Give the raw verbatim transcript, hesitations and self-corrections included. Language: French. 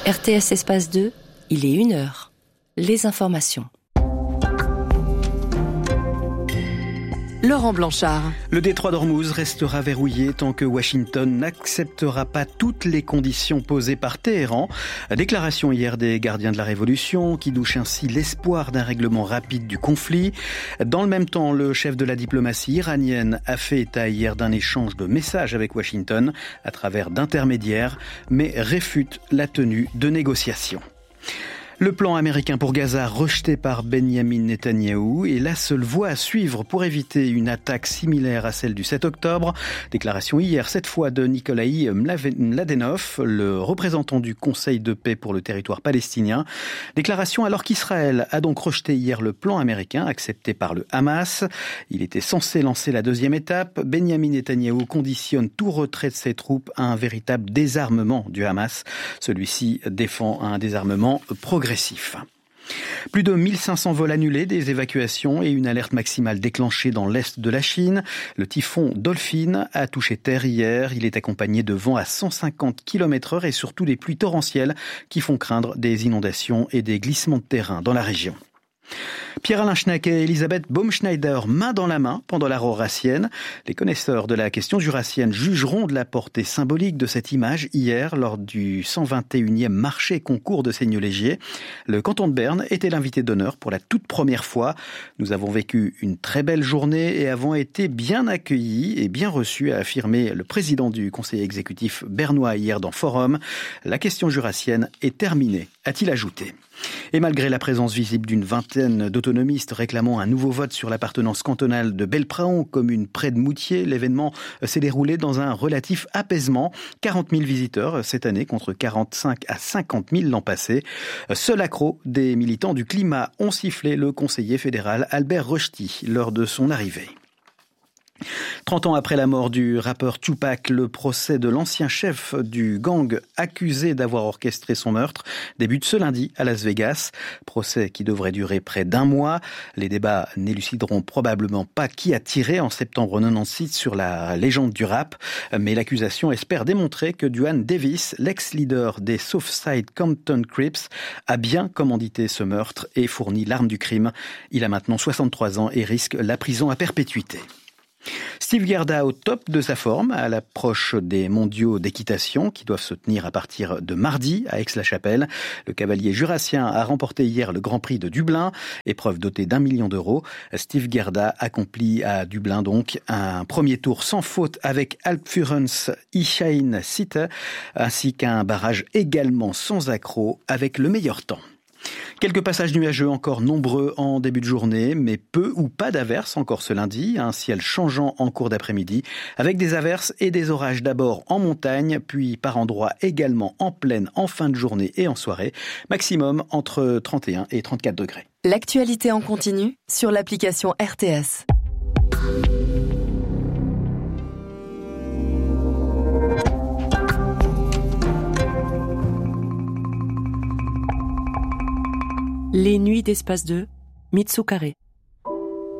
R T S Espace deux, il est une heure. Les informations. Laurent Blanchard. Le détroit d'Ormuz restera verrouillé tant que Washington n'acceptera pas toutes les conditions posées par Téhéran. Déclaration hier des gardiens de la Révolution qui douchent ainsi l'espoir d'un règlement rapide du conflit. Dans le même temps, le chef de la diplomatie iranienne a fait état hier d'un échange de messages avec Washington à travers d'intermédiaires, mais réfute la tenue de négociations. Le plan américain pour Gaza rejeté par Benyamin Netanyahou est la seule voie à suivre pour éviter une attaque similaire à celle du sept octobre. Déclaration hier, cette fois de Nikolai Mladenov, le représentant du Conseil de paix pour le territoire palestinien. Déclaration alors qu'Israël a donc rejeté hier le plan américain accepté par le Hamas. Il était censé lancer la deuxième étape. Benyamin Netanyahou conditionne tout retrait de ses troupes à un véritable désarmement du Hamas. Celui-ci défend un désarmement progressif. Plus de mille cinq cents vols annulés, des évacuations et une alerte maximale déclenchée dans l'est de la Chine. Le typhon Dolphin a touché terre hier. Il est accompagné de vents à cent cinquante kilomètres heure et surtout des pluies torrentielles qui font craindre des inondations et des glissements de terrain dans la région. Pierre-Alain Schnack et Elisabeth Baumschneider, main dans la main pendant la jurassienne. Les connaisseurs de la question jurassienne jugeront de la portée symbolique de cette image hier lors du cent vingt et unième marché concours de Seignelay-Gier. Le canton de Berne était l'invité d'honneur pour la toute première fois. Nous avons vécu une très belle journée et avons été bien accueillis et bien reçus, a affirmé le président du conseil exécutif bernois hier dans Forum. La question jurassienne est terminée, a-t-il ajouté. Et malgré la présence visible d'une vingtaine d'autonomistes réclamant un nouveau vote sur l'appartenance cantonale de Belpraon, commune près de Moutier, l'événement s'est déroulé dans un relatif apaisement. quarante mille visiteurs cette année contre quarante-cinq à cinquante mille l'an passé. Seul accroc des militants du climat ont sifflé le conseiller fédéral Albert Rochety lors de son arrivée. trente ans après la mort du rappeur Tupac, le procès de l'ancien chef du gang accusé d'avoir orchestré son meurtre débute ce lundi à Las Vegas. Procès qui devrait durer près d'un mois. Les débats n'élucideront probablement pas qui a tiré en septembre quatre-vingt-six sur la légende du rap, mais l'accusation espère démontrer que Duane Davis, l'ex-leader des Southside Compton Crips, a bien commandité ce meurtre et fourni l'arme du crime. Il a maintenant soixante-trois ans et risque la prison à perpétuité. Steve Gerda au top de sa forme à l'approche des mondiaux d'équitation qui doivent se tenir à partir de mardi à Aix-la-Chapelle. Le cavalier jurassien a remporté hier le Grand Prix de Dublin, épreuve dotée d'un million d'euros. Steve Gerda accomplit à Dublin donc un premier tour sans faute avec Alpfurens Ishain Sitte ainsi qu'un barrage également sans accroc avec le meilleur temps. Quelques passages nuageux encore nombreux en début de journée, mais peu ou pas d'averses encore ce lundi. Un ciel changeant en cours d'après-midi, avec des averses et des orages d'abord en montagne, puis par endroits également en plaine en fin de journée et en soirée. Maximum entre trente et un et trente-quatre degrés. L'actualité en continu sur l'application R T S. Les nuits d'Espace deux, Mitsu Carré.